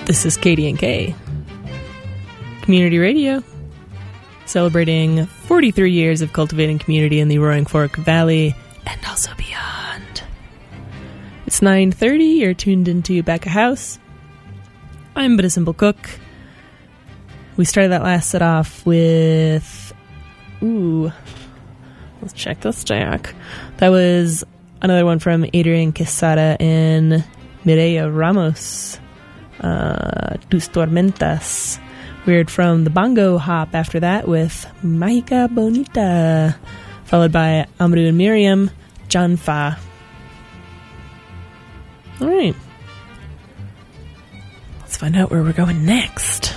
This is Katie and Kay, Community Radio, celebrating 43 years of cultivating community in the Roaring Fork Valley and also beyond. It's 9:30, you're tuned into Back of House. I'm But a Simple Cook. We started that last set off with... let's check the stack. That was another one from Adrian Quesada and Mireya Ramos. Tus Tormentas. We heard from the Bongo Hop after that with Mágica Bonita, followed by Amaru and Miriam, John Fa. Alright. Let's find out where we're going next.